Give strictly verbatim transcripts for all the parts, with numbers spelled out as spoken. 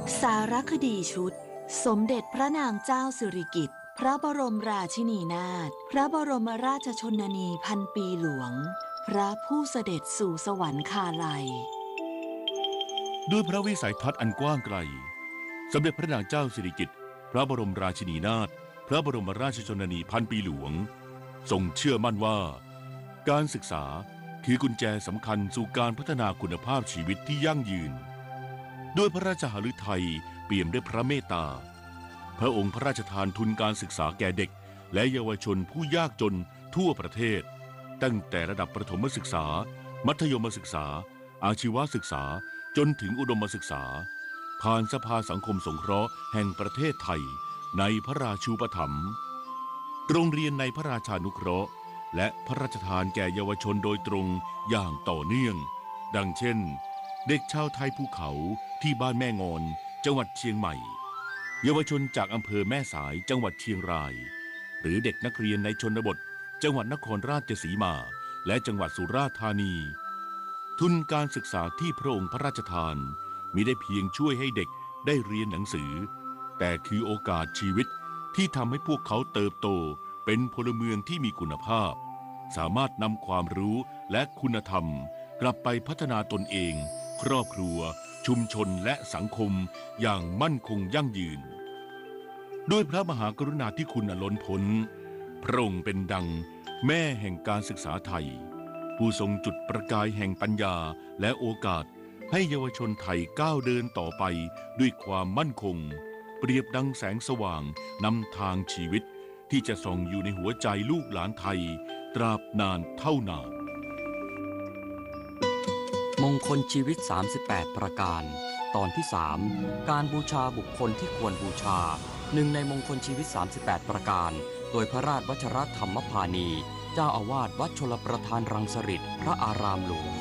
สารคดีชุดสมเด็จพระนางเจ้าสิริกิติ์พระบรมราชินีนาถพระบรมราชชนนีพันปีหลวงพระผู้เสด็จสู่สวรรคาลัยด้วยพระวิสัยทัศน์อันกว้างไกลสมเด็จพระนางเจ้าสิริกิติ์พระบรมราชินีนาถพระบรมราชชนนีพันปีหลวงทรงเชื่อมั่นว่าการศึกษาคือกุญแจสำคัญสู่การพัฒนาคุณภาพชีวิตที่ยั่งยืนด้วยพระราชหฤทัยเปี่ยมด้วยพระเมตตาพระองค์พระราชทานทุนการศึกษาแก่เด็กและเยาวชนผู้ยากจนทั่วประเทศตั้งแต่ระดับประถมศึกษามัธยมศึกษาอาชีวศึกษาจนถึงอุดมศึกษาผ่านสภาสังคมสงเคราะห์แห่งประเทศไทยในพระราชูปถัมภ์โรงเรียนในพระราชานุเคราะห์และพระราชทานแก่เยาวชนโดยตรงอย่างต่อเนื่องดังเช่นเด็กชาวไทยภูเขาที่บ้านแม่งอนจังหวัดเชียงใหม่เยาวชนจากอำเภอแม่สายจังหวัดเชียงรายหรือเด็กนักเรียนในชนบทจังหวัดนครราชสีมาและจังหวัดสุราษฎร์ธานีทุนการศึกษาที่พระองค์พระราชทานมิได้เพียงช่วยให้เด็กได้เรียนหนังสือแต่คือโอกาสชีวิตที่ทำให้พวกเขาเติบโตเป็นพลเมืองที่มีคุณภาพสามารถนำความรู้และคุณธรรมกลับไปพัฒนาตนเองครอบครัวชุมชนและสังคมอย่างมั่นคงยั่งยืนด้วยพระมหากรุณาธิคุณอันล้นพ้นพระองค์เป็นดังแม่แห่งการศึกษาไทยผู้ทรงจุดประกายแห่งปัญญาและโอกาสให้เยาวชนไทยก้าวเดินต่อไปด้วยความมั่นคงเปรียบดังแสงสว่างนำทางชีวิตที่จะส่องอยู่ในหัวใจลูกหลานไทยตราบนานเท่านานมงคลชีวิตสามสิบแปดประการตอนที่สามการบูชาบุคคลที่ควรบูชาหนึ่งในมงคลชีวิตสามสิบแปดประการโดยพระราชวชรธรรมพานีเจ้าอาวาสวัดชลประทานรังสฤษฎ์พระอารามหลวง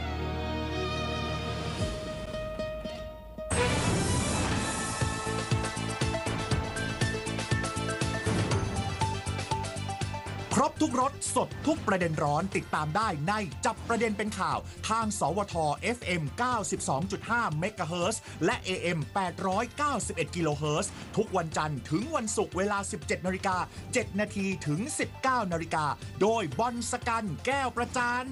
ครบทุกรสสดทุกประเด็นร้อนติดตามได้ในจับประเด็นเป็นข่าวทางสวท เอฟ เอ็ม เก้าสิบสองจุดห้า เมกะเฮิรตซ์และ เอ เอ็ม แปดร้อยเก้าสิบเอ็ด กิโลเฮิรตซ์ทุกวันจันทร์ถึงวันศุกร์เวลา สิบเจ็ดนาฬิกาเจ็ดนาทีถึง สิบเก้านาฬิกาโดยบอลสกันแก้วประจัน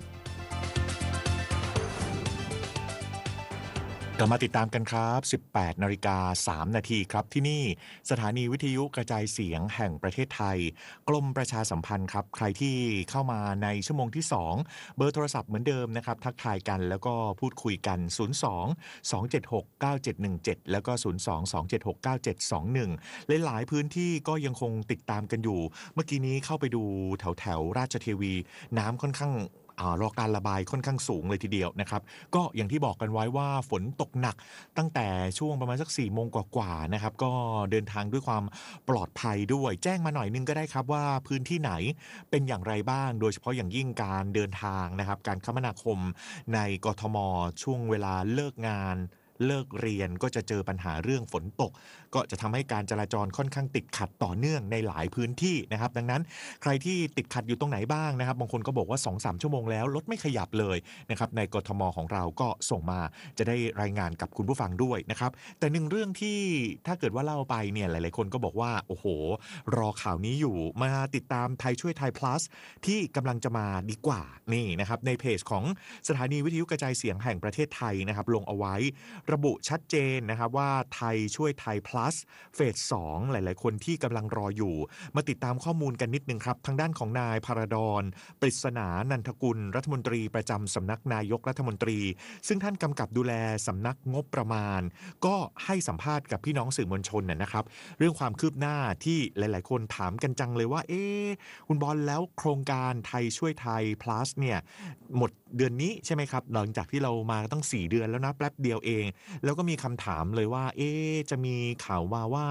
กลับมาติดตามกันครับ สิบแปดนาฬิกาสามนาทีครับที่นี่สถานีวิทยุกระจายเสียงแห่งประเทศไทยกรมประชาสัมพันธ์ครับใครที่เข้ามาในชั่วโมงที่สองเบอร์โทรศัพท์เหมือนเดิมนะครับทักทายกันแล้วก็พูดคุยกันศูนย์ สอง สอง เจ็ด หก เก้า เจ็ด หนึ่ง เจ็ดแล้วก็ศูนย์ สอง สอง เจ็ด หก เก้า เจ็ด สอง หนึ่งหลายๆพื้นที่ก็ยังคงติดตามกันอยู่เมื่อกี้นี้เข้าไปดูแถวแถวราชเทวีน้ำค่อนข้างรอการระบายค่อนข้างสูงเลยทีเดียวนะครับก็อย่างที่บอกกันไว้ว่าฝนตกหนักตั้งแต่ช่วงประมาณสักสี่โมงกว่าๆนะครับก็เดินทางด้วยความปลอดภัยด้วยแจ้งมาหน่อยนึงก็ได้ครับว่าพื้นที่ไหนเป็นอย่างไรบ้างโดยเฉพาะอย่างยิ่งการเดินทางนะครับการคมนาคมในกทมช่วงเวลาเลิกงานเลิกเรียนก็จะเจอปัญหาเรื่องฝนตกก็จะทำให้การจราจรค่อนข้างติดขัดต่อเนื่องในหลายพื้นที่นะครับดังนั้นใครที่ติดขัดอยู่ตรงไหนบ้างนะครับบางคนก็บอกว่า สองถึงสาม ชั่วโมงแล้วรถไม่ขยับเลยนะครับในกทมของเราก็ส่งมาจะได้รายงานกับคุณผู้ฟังด้วยนะครับแต่หนึ่งเรื่องที่ถ้าเกิดว่าเล่าไปเนี่ยหลายๆคนก็บอกว่าโอ้โหรอข่าวนี้อยู่มาติดตามไทยช่วยไทย plus ที่กำลังจะมาดีกว่านี่นะครับในเพจของสถานีวิทยุกระจายเสียงแห่งประเทศไทยนะครับลงเอาไว้ระบุชัดเจนนะครับว่าไทยช่วยไทย plus เฟสสองหลายๆคนที่กำลังรออยู่มาติดตามข้อมูลกันนิดนึงครับทางด้านของนายพารดรปริศนานันทกุลรัฐมนตรีประจำสำนักนายกรัฐมนตรีซึ่งท่านกำกับดูแลสำนักงบประมาณก็ให้สัมภาษณ์กับพี่น้องสื่อมวลชนนะครับเรื่องความคืบหน้าที่หลายๆคนถามกันจังเลยว่าเอ๊ะคุณบอลแล้วโครงการไทยช่วยไทย plus เนี่ยหมดเดือนนี้ใช่ไหมครับหลังจากที่เรามาตั้งสี่เดือนแล้วนะแป๊บเดียวเองแล้วก็มีคำถามเลยว่าเอ๊ะจะมีข่าวมาว่า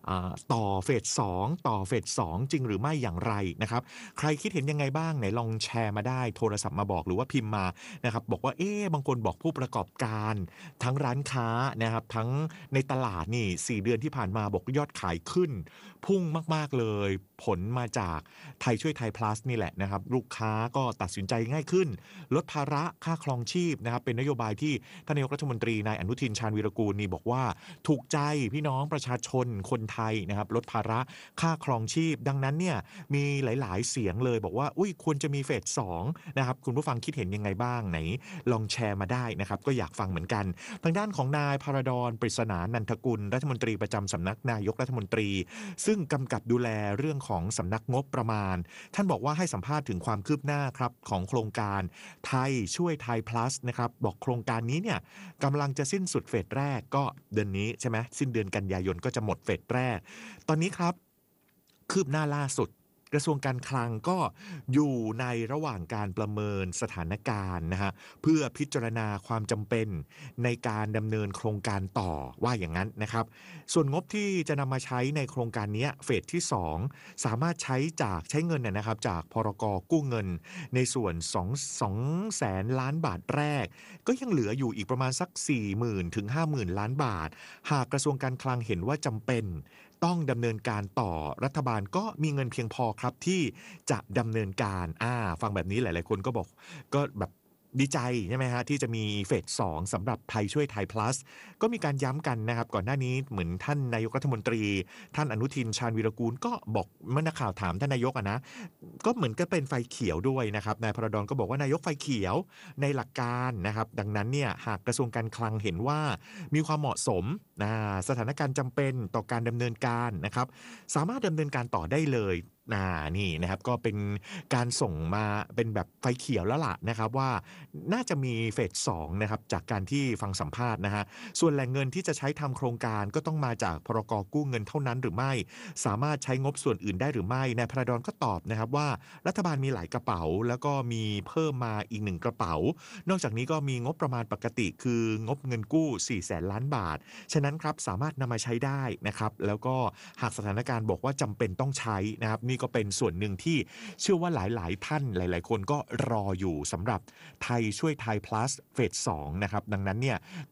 อ่าต่อเฟสสองต่อเฟสสองจริงหรือไม่อย่างไรนะครับใครคิดเห็นยังไงบ้างไหนลองแชร์มาได้โทรศัพท์มาบอกหรือว่าพิมพ์มานะครับบอกว่าเอ๊ะบางคนบอกผู้ประกอบการทั้งร้านค้านะครับทั้งในตลาดนี่สี่เดือนที่ผ่านมาบอกยอดขายขึ้นพุ่งมากๆเลยผลมาจากไทยช่วยไทย plus นี่แหละนะครับลูกค้าก็ตัดสินใจง่ายขึ้นลดภาระค่าครองชีพนะครับเป็นนโยบายที่ท่านนายกรัฐมนตรีนายอนุทินชาญวีรกูลนี่บอกว่าถูกใจพี่น้องประชาชนคนไทยนะครับลดภาระค่าครองชีพดังนั้นเนี่ยมีหลายๆเสียงเลยบอกว่าอุ้ยควรจะมีเฟสสองนะครับคุณผู้ฟังคิดเห็นยังไงบ้างไหนลองแชร์มาได้นะครับก็อยากฟังเหมือนกันทางด้านของนายพารดอนปริศนานันทกุลรัฐมนตรีประจำสำนักนายกรัฐมนตรีซึ่งกำกับดูแลเรื่องของสำนักงบประมาณท่านบอกว่าให้สัมภาษณ์ถึงความคืบหน้าครับของโครงการไทยช่วยไทย plus นะครับบอกโครงการนี้เนี่ยกำลังจะสิ้นสุดเฟสแรกก็เดือนนี้ใช่ไหมสิ้นเดือนกันยายนก็จะหมดเฟสแรกตอนนี้ครับคืบหน้าล่าสุดกระทรวงการคลังก็อยู่ในระหว่างการประเมินสถานการณ์นะฮะเพื่อพิจารณาความจำเป็นในการดำเนินโครงการต่อว่าอย่างนั้นนะครับส่วนงบที่จะนำมาใช้ในโครงการนี้เฟสที่สองสามารถใช้จากใช้เงินนะครับจากพรกกู้เงินในส่วน2แสนล้านบาทแรกก็ยังเหลืออยู่อีกประมาณสัก สี่หมื่น ถึง ห้าหมื่น ล้านบาทหากกระทรวงการคลังเห็นว่าจำเป็นต้องดำเนินการต่อรัฐบาลก็มีเงินเพียงพอครับที่จะดำเนินการอ่าฟังแบบนี้หลายๆคนก็บอกก็แบบดีใจใช่ไหมฮะที่จะมีเฟสสองสำหรับไทยช่วยไทย plus ก็มีการย้ำกันนะครับก่อนหน้านี้เหมือนท่านนายกรัฐมนตรีท่านอนุทินชาญวีรกูลก็บอกเมื่อนักข่าวถามท่านนายกอะนะก็เหมือนก็เป็นไฟเขียวด้วยนะครับนายพรดอนก็บอกว่านายกไฟเขียวในหลักการนะครับดังนั้นเนี่ยหากกระทรวงการคลังเห็นว่ามีความเหมาะสมนะสถานการณ์จำเป็นต่อการดำเนินการนะครับสามารถดำเนินการต่อได้เลยน่านี่นะครับก็เป็นการส่งมาเป็นแบบไฟเขียวแล้วล่ะนะครับว่าน่าจะมีเฟสสองนะครับจากการที่ฟังสัมภาษณ์นะฮะส่วนแหล่งเงินที่จะใช้ทำโครงการก็ต้องมาจากพรกกู้เงินเท่านั้นหรือไม่สามารถใช้งบส่วนอื่นได้หรือไม่นายพระดอนก็ตอบนะครับว่ารัฐบาลมีหลายกระเป๋าแล้วก็มีเพิ่มมาอีกหนึ่งกระเป๋านอกจากนี้ก็มีงบประมาณปกติคืองบเงินกู้สี่แสนล้านบาทฉะนั้นครับสามารถนำมาใช้ได้นะครับแล้วก็หากสถานการณ์บอกว่าจำเป็นต้องใช้นะครับนี่ก็เป็นส่วนหนึ่งที่เชื่อว่าหลายๆท่านหลายๆคนก็รออยู่สำหรับไทยช่วยไทย plus เฟสสองนะครับดังนั้นเนี่ย